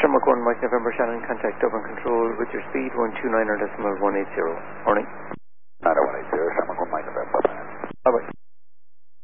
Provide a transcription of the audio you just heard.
Denmark 1, Mike November, Shannon, contact Dublin Control with your speed 129.180. Morning.